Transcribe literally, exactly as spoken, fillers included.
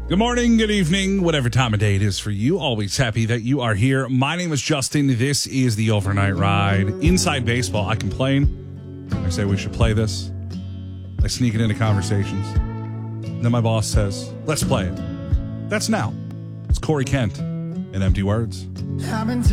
Good morning, good evening, whatever time of day it is for you. Always happy that you are here. My name is Justin. This is the Overnight Ride. Inside Baseball. I complain. I say we should play this. I sneak it into conversations. Then my boss says, let's play it. That's now. It's Corey Kent and Empty Words.